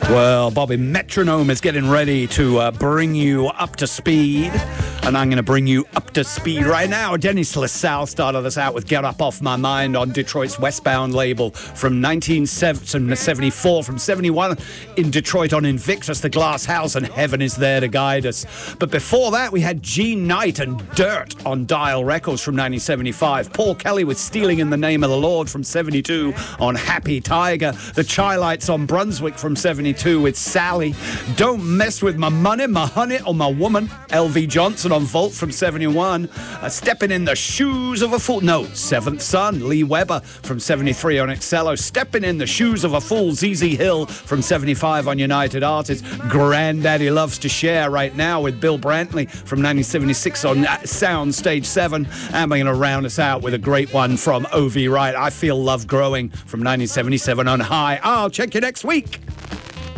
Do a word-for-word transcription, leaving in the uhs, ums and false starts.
Well, Bobby Metronome is getting ready to uh, bring you up to speed. And I'm going to bring you up to speed right now. Dennis LaSalle started us out with Get Up Off My Mind on Detroit's Westbound label from nineteen seventy-four. From seventy-one in Detroit on Invictus, The Glass House, and Heaven Is There to Guide Us. But before that, we had Gene Knight and Dirt on Dial Records from nineteen seventy-five. Paul Kelly with Stealing in the Name of the Lord from seventy-two on Happy Tiger. The Chi-Lites on Brunswick from seventy-two with Sally. Don't Mess With My Money, My Honey, or My Woman. L V Johnson on Volt from seventy-one. Uh, Stepping in the Shoes of a Fool. No, Seventh Son, Lee Weber from seventy-three on Excello. Stepping in the Shoes of a Fool, Z Z Hill from seventy-five on United Artists. Granddaddy Loves to Share right now with Bill Brantley from nineteen seventy-six on Sound Stage seven. And we're going to round us out with a great one from O V Wright, I Feel Love Growing from nineteen seventy-seven on High. I'll check you next week.